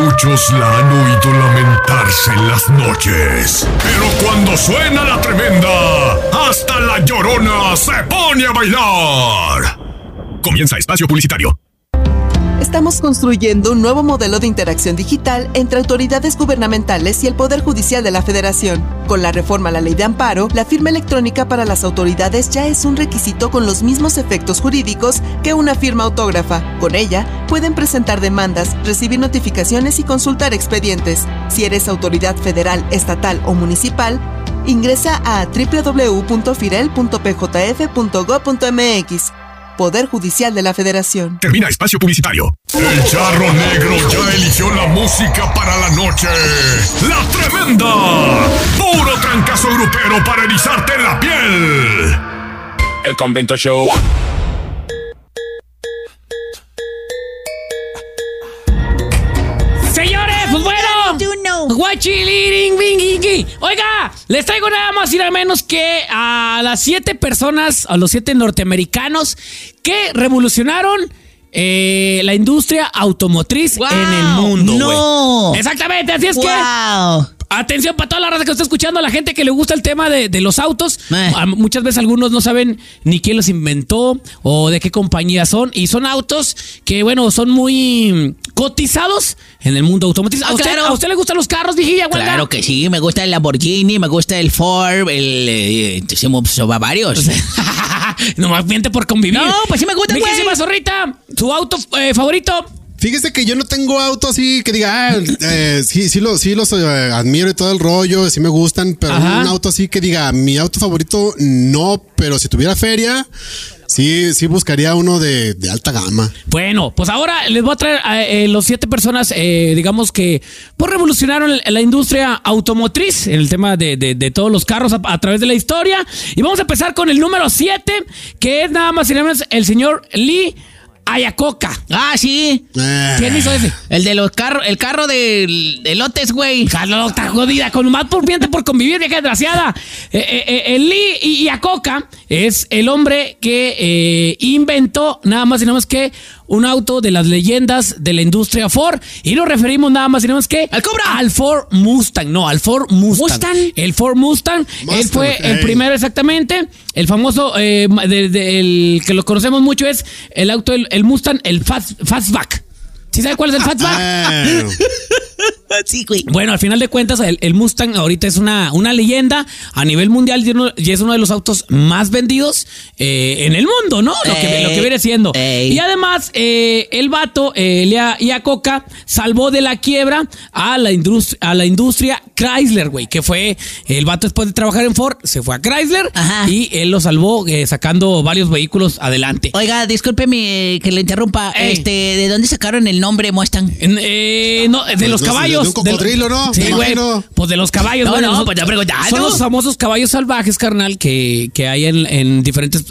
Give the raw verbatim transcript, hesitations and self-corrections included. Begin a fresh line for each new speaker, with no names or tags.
Muchos la han oído lamentarse en las noches. Pero cuando suena la tremenda, hasta la Llorona se pone a bailar. Comienza Espacio Publicitario.
Estamos construyendo un nuevo modelo de interacción digital entre autoridades gubernamentales y el Poder Judicial de la Federación. Con la reforma a la Ley de Amparo, la firma electrónica para las autoridades ya es un requisito con los mismos efectos jurídicos que una firma autógrafa. Con ella, pueden presentar demandas, recibir notificaciones y consultar expedientes. Si eres autoridad federal, estatal o municipal, ingresa a doble u doble u doble u punto firel punto p j f punto gob punto m x. Poder Judicial de la Federación.
Termina Espacio Publicitario. El Charro Negro ya eligió la música para la noche. ¡La Tremenda! Puro trancazo grupero para erizarte la piel.
El Convento Show.
Señores, pues bueno. Guachiliring, bingingui. Oiga, les traigo nada más y nada menos que a las siete personas, a los siete norteamericanos que revolucionaron eh, la industria automotriz wow, en el mundo.
No.
Wey. Exactamente, así es
wow.
que. Atención para toda la raza que está escuchando, a la gente que le gusta el tema de, de los autos. Eh. Muchas veces algunos no saben ni quién los inventó o de qué compañía son. Y son autos que, bueno, son muy cotizados en el mundo automotriz.
Ah,
¿A, usted,
claro.
¿A usted le gustan los carros, viejilla?
Claro que sí, me gusta el Lamborghini, me gusta el Ford, el... Eh, son varios.
Nomás miente por convivir.
No, pues sí me gusta, güey.
Mijísima zorrita, ¿su auto eh, favorito?
Fíjese que yo no tengo auto así que diga, ah, eh, sí, sí, lo, sí los eh, admiro y todo el rollo, sí me gustan, pero Ajá. un auto así que diga, mi auto favorito, no, pero si tuviera feria, sí, sí buscaría uno de, de alta gama.
Bueno, pues ahora les voy a traer a eh, los siete personas, eh, digamos que pues revolucionaron la industria automotriz en el tema de, de, de todos los carros a, a través de la historia. Y vamos a empezar con el número siete, que es nada más y nada menos el señor Lee Iacocca.
Ah, sí.
Eh.
¿Quién hizo ese?
El de los carros, el carro de, de lotes, güey.
Carlos, está jodida, con más por miente por convivir, vieja desgraciada. Eh, eh, eh, el Lee Iacocca es el hombre que eh, inventó nada más y nada más que un auto de las leyendas de la industria Ford. Y nos referimos nada más y nada más que
al Cobra,
al Ford Mustang. No, al Ford Mustang.
Mustang.
El Ford Mustang. Mustang Él fue
hey.
el primero exactamente. El famoso, eh, de, de, el que lo conocemos mucho es el auto, el, el Mustang, el fast, Fastback. ¿Sí sabe cuál es el Fastback?
Ah.
Sí, güey.
Bueno, al final de cuentas, el, el Mustang ahorita es una, una leyenda a nivel mundial y, uno, y es uno de los autos más vendidos eh, en el mundo, ¿no? Lo que, lo que viene siendo. Ey. Y además, eh, el vato, eh, Lee Iacocca, salvó de la quiebra a la industria, a la industria Chrysler, güey, que fue el vato después de trabajar en Ford, se fue a Chrysler. Ajá. Y él lo salvó eh, sacando varios vehículos adelante.
Oiga, discúlpeme que le interrumpa. Ey. Este, ¿de dónde sacaron el nombre Mustang?
Eh, no, de pues los no, caballos.
De un cocodrilo,
de,
¿no?
Sí, güey. Pues de los caballos.
No,
bueno,
no,
son,
pues ya preguntando.
Son los famosos caballos salvajes, carnal, que, que hay en, en diferentes